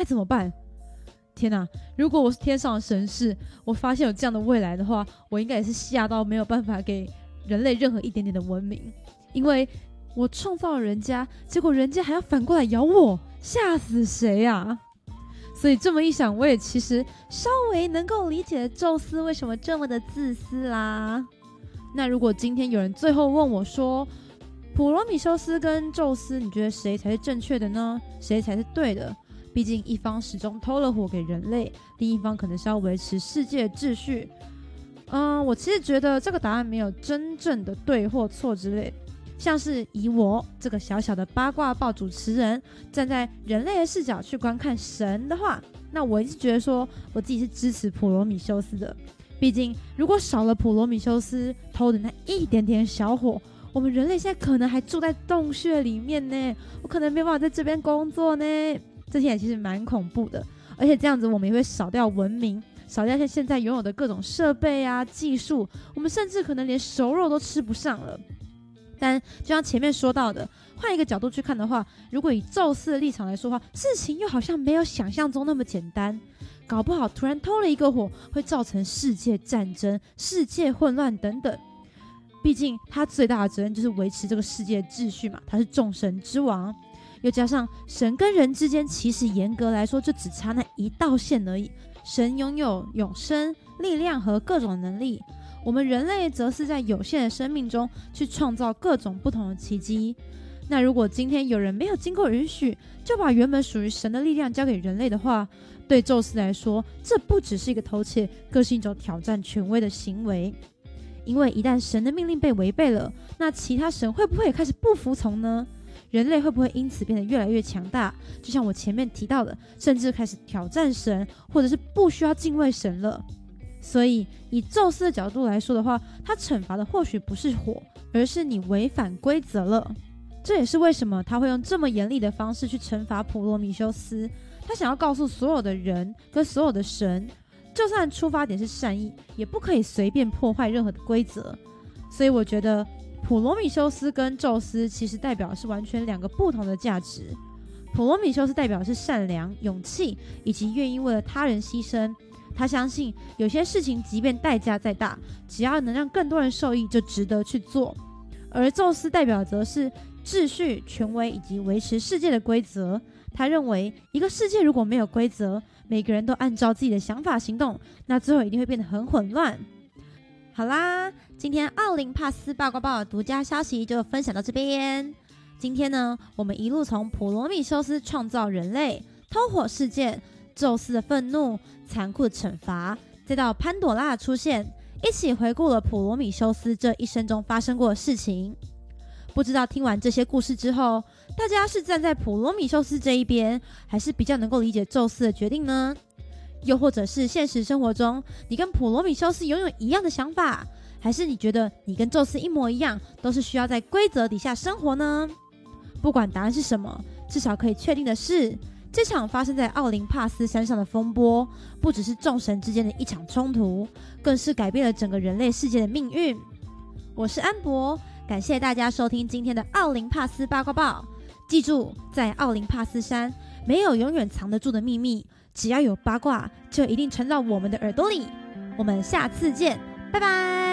怎么办？天哪，如果我是天上的神士，我发现有这样的未来的话，我应该也是吓到没有办法给人类任何一点点的文明，因为我创造了人家，结果人家还要反过来咬我，吓死谁啊？所以这么一想，我也其实稍微能够理解宙斯为什么这么的自私啦。那如果今天有人最后问我说，普罗米修斯跟宙斯，你觉得谁才是正确的呢？谁才是对的？毕竟一方始终偷了火给人类，另一方可能是要维持世界秩序。我其实觉得这个答案没有真正的对或错之类，像是以我这个小小的八卦报主持人站在人类的视角去观看神的话，那我一直觉得说我自己是支持普罗米修斯的。毕竟如果少了普罗米修斯偷的那一点点小火，我们人类现在可能还住在洞穴里面呢，我可能没有办法在这边工作呢。这些也其实蛮恐怖的，而且这样子我们也会少掉文明，少掉现在拥有的各种设备啊、技术，我们甚至可能连熟肉都吃不上了。但就像前面说到的，换一个角度去看的话，如果以宙斯的立场来说的话，事情又好像没有想象中那么简单，搞不好突然偷了一个火，会造成世界战争、世界混乱等等。毕竟他最大的责任就是维持这个世界秩序嘛，他是众神之王。又加上神跟人之间其实严格来说就只差那一道线而已，神拥有永生、力量和各种能力，我们人类则是在有限的生命中去创造各种不同的奇迹。那如果今天有人没有经过允许就把原本属于神的力量交给人类的话，对宙斯来说这不只是一个偷窃，更是一种挑战权威的行为。因为一旦神的命令被违背了，那其他神会不会也开始不服从呢？人类会不会因此变得越来越强大？就像我前面提到的，甚至开始挑战神，或者是不需要敬畏神了。所以以宙斯的角度来说的话，他惩罚的或许不是火，而是你违反规则了。这也是为什么他会用这么严厉的方式去惩罚普罗米修斯。他想要告诉所有的人跟所有的神，就算出发点是善意，也不可以随便破坏任何的规则。所以我觉得普罗米修斯跟宙斯其实代表的是完全两个不同的价值。普罗米修斯代表的是善良、勇气以及愿意为了他人牺牲，他相信有些事情即便代价再大，只要能让更多人受益就值得去做。而宙斯代表则是秩序、权威以及维持世界的规则。他认为一个世界如果没有规则，每个人都按照自己的想法行动，那最后一定会变得很混乱。好啦，今天奥林帕斯八卦报的独家消息就分享到这边。今天呢，我们一路从普罗米修斯创造人类、偷火事件、宙斯的愤怒、残酷的惩罚，再到潘朵拉的出现，一起回顾了普罗米修斯这一生中发生过的事情。不知道听完这些故事之后，大家是站在普罗米修斯这一边，还是比较能够理解宙斯的决定呢？又或者是现实生活中，你跟普罗米修斯拥有一样的想法，还是你觉得你跟宙斯一模一样，都是需要在规则底下生活呢？不管答案是什么，至少可以确定的是，这场发生在奥林帕斯山上的风波，不只是众神之间的一场冲突，更是改变了整个人类世界的命运。我是安博，感谢大家收听今天的奥林帕斯八卦报。记住，在奥林帕斯山，没有永远藏得住的秘密，只要有八卦，就一定传到我们的耳朵里。我们下次见，拜拜。